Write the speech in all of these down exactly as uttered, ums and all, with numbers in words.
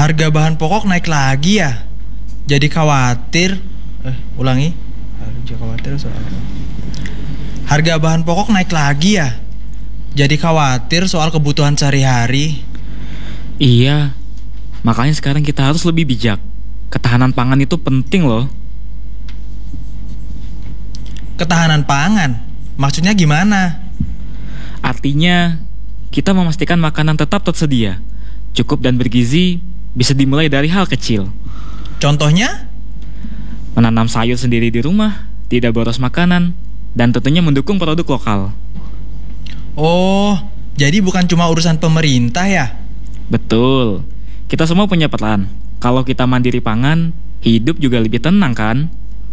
Harga bahan pokok naik lagi ya? Jadi khawatir. Eh, ulangi. Harga khawatir soal apa? Harga bahan pokok naik lagi ya? Jadi khawatir soal kebutuhan sehari-hari. Iya, makanya sekarang kita harus lebih bijak. Ketahanan pangan itu penting loh. Ketahanan pangan? Maksudnya gimana? Artinya, kita memastikan makanan tetap tersedia, cukup dan bergizi. Bisa dimulai dari hal kecil. Contohnya? Menanam sayur sendiri di rumah, tidak boros makanan, dan tentunya mendukung produk lokal. Oh, jadi bukan cuma urusan pemerintah ya? Betul. Kita semua punya peran. Kalau kita mandiri pangan, hidup juga lebih tenang kan?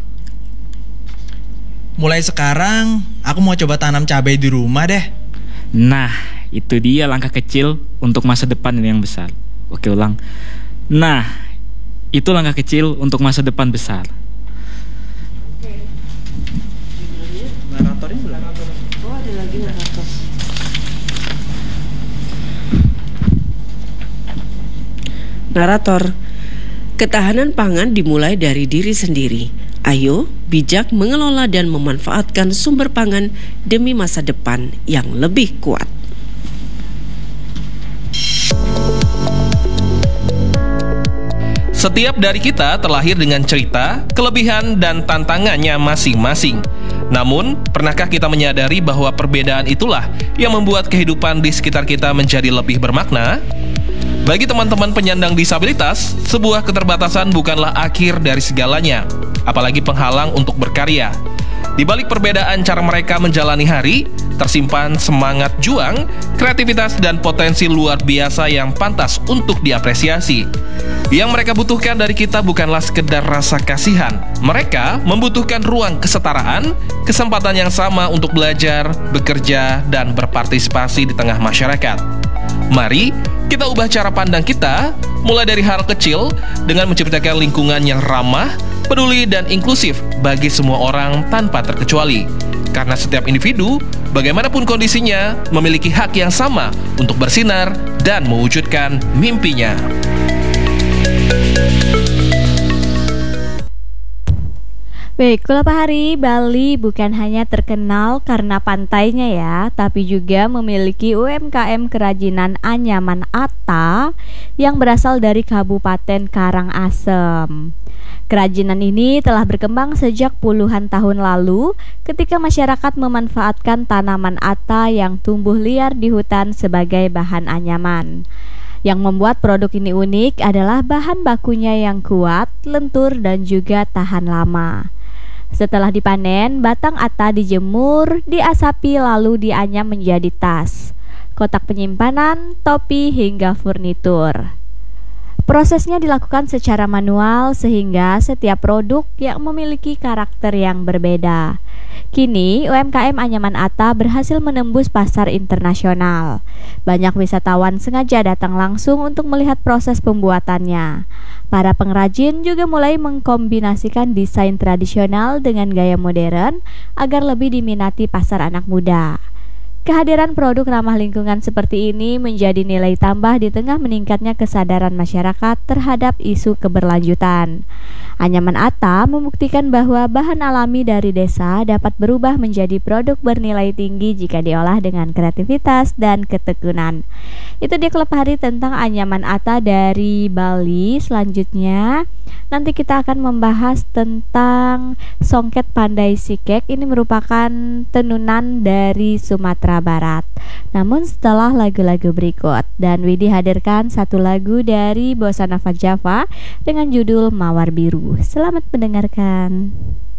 Mulai sekarang, aku mau coba tanam cabai di rumah deh. Nah, itu dia langkah kecil untuk masa depan yang besar. Oke, ulang. Nah, itu langkah kecil untuk masa depan besar. Naratornya belum? Oh, ada lagi narator. Narator. Ketahanan pangan dimulai dari diri sendiri. Ayo, bijak mengelola dan memanfaatkan sumber pangan demi masa depan yang lebih kuat. Setiap dari kita terlahir dengan cerita, kelebihan, dan tantangannya masing-masing. Namun, pernahkah kita menyadari bahwa perbedaan itulah yang membuat kehidupan di sekitar kita menjadi lebih bermakna? Bagi teman-teman penyandang disabilitas, sebuah keterbatasan bukanlah akhir dari segalanya, apalagi penghalang untuk berkarya. Di balik perbedaan cara mereka menjalani hari, tersimpan semangat juang, kreativitas, dan potensi luar biasa yang pantas untuk diapresiasi. Yang mereka butuhkan dari kita bukanlah sekedar rasa kasihan. Mereka membutuhkan ruang kesetaraan, kesempatan yang sama untuk belajar, bekerja, dan berpartisipasi di tengah masyarakat. Mari kita ubah cara pandang kita, mulai dari hal kecil, dengan menciptakan lingkungan yang ramah, peduli, dan inklusif bagi semua orang tanpa terkecuali. Karena setiap individu, bagaimanapun kondisinya, memiliki hak yang sama untuk bersinar dan mewujudkan mimpinya. Baik, Kulapa Hari, Bali bukan hanya terkenal karena pantainya ya, tapi juga memiliki U M K M kerajinan anyaman Atta yang berasal dari Kabupaten Karangasem. Kerajinan ini telah berkembang sejak puluhan tahun lalu ketika masyarakat memanfaatkan tanaman Atta yang tumbuh liar di hutan sebagai bahan anyaman. Yang membuat produk ini unik adalah bahan bakunya yang kuat, lentur, dan juga tahan lama. Setelah dipanen, batang Atta dijemur, diasapi lalu dianyam menjadi tas, kotak penyimpanan, topi, hingga furnitur. Prosesnya dilakukan secara manual sehingga setiap produk yang memiliki karakter yang berbeda. Kini, U M K M anyaman Atta berhasil menembus pasar internasional. Banyak wisatawan sengaja datang langsung untuk melihat proses pembuatannya. Para pengrajin juga mulai mengkombinasikan desain tradisional dengan gaya modern agar lebih diminati pasar anak muda. Kehadiran produk ramah lingkungan seperti ini menjadi nilai tambah di tengah meningkatnya kesadaran masyarakat terhadap isu keberlanjutan. Anyaman Atta membuktikan bahwa bahan alami dari desa dapat berubah menjadi produk bernilai tinggi jika diolah dengan kreativitas dan ketekunan. Itu dia klub hari tentang anyaman Atta dari Bali. Selanjutnya nanti kita akan membahas tentang Songket Pandai Sikek. Ini merupakan tenunan dari Sumatera Barat. Namun setelah lagu-lagu berikut, dan Widi hadirkan satu lagu dari Bossa Nova Java dengan judul Mawar Biru. Selamat mendengarkan.